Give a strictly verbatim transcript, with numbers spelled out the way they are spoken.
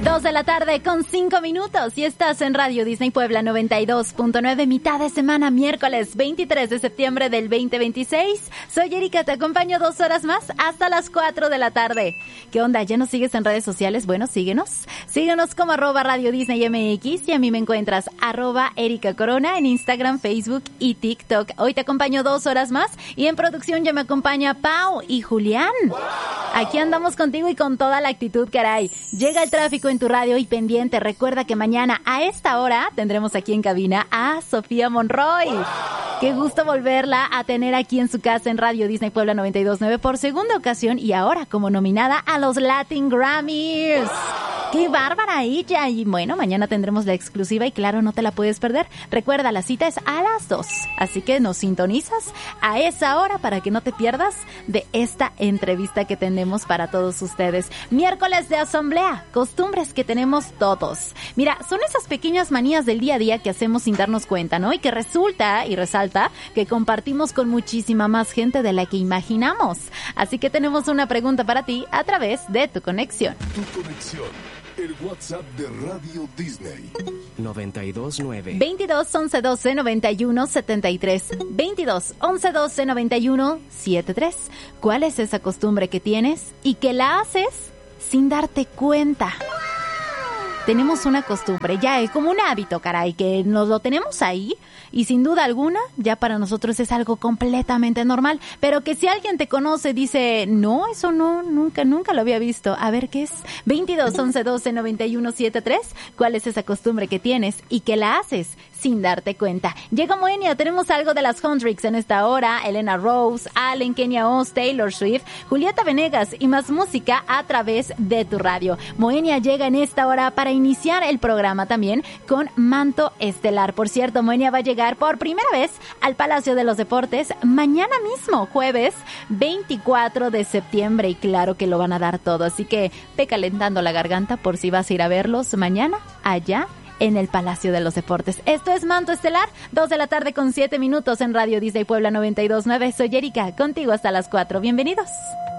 Dos de la tarde con cinco minutos y estás en Radio Disney Puebla noventa y dos punto nueve, mitad de semana, miércoles veintitrés de septiembre del veinte veintiséis. Soy Erika, te acompaño dos horas más hasta las cuatro de la tarde. ¿Qué onda? ¿Ya nos sigues en redes sociales? Bueno, síguenos. Síguenos como arroba Radio Disney M X y a mí me encuentras arroba Erika Corona en Instagram, Facebook y TikTok. Hoy te acompaño dos horas más y en producción ya me acompaña Pau y Julián. Aquí andamos contigo y con toda la actitud, caray. Llega el tráfico en tu radio y pendiente. Recuerda que mañana a esta hora tendremos aquí en cabina a Sofía Monroy. Qué gusto volverla a tener aquí en su casa en Radio Disney Puebla noventa y dos punto nueve por segunda ocasión y ahora como nominada a los Latin Grammys. ¡Qué bárbara ella! Y bueno, mañana tendremos la exclusiva y claro, no te la puedes perder. Recuerda, la cita es a las dos, así que nos sintonizas a esa hora para que no te pierdas de esta entrevista que tenemos para todos ustedes. Miércoles de asamblea, costumbres que tenemos todos. Mira, son esas pequeñas manías del día a día que hacemos sin darnos cuenta, ¿no? Y que resulta y resalta que compartimos con muchísima más gente de la que imaginamos. Así que tenemos una pregunta para ti a través de tu conexión. Tu conexión. El WhatsApp de Radio Disney. noventa y dos nueve. veintidós, once, doce, noventa y uno, setenta y tres. veintidós, once, doce, noventa y uno, setenta y tres. ¿Cuál es esa costumbre que tienes y que la haces sin darte cuenta? Tenemos una costumbre, ya es como un hábito, caray, que nos lo tenemos ahí y sin duda alguna ya para nosotros es algo completamente normal, pero que si alguien te conoce dice, no, eso no, nunca, nunca lo había visto. A ver, ¿qué es? veintidós, once, doce, noventa y uno, setenta y tres. ¿Cuál es esa costumbre que tienes y que la haces sin darte cuenta? Llega Moenia, tenemos algo de las Hundrix en esta hora, Elena Rose, Allen, Kenya Oz, Taylor Swift, Julieta Venegas y más música a través de tu radio. Moenia llega en esta hora para iniciar el programa también con Manto Estelar. Por cierto, Moenia va a llegar por primera vez al Palacio de los Deportes mañana mismo, jueves veinticuatro de septiembre, y claro que lo van a dar todo, así que ve calentando la garganta por si vas a ir a verlos mañana allá en el Palacio de los Deportes. Esto es Manto Estelar, dos de la tarde con siete minutos en Radio Disney Puebla noventa y dos punto nueve. Soy Erika, contigo hasta las cuatro. Bienvenidos.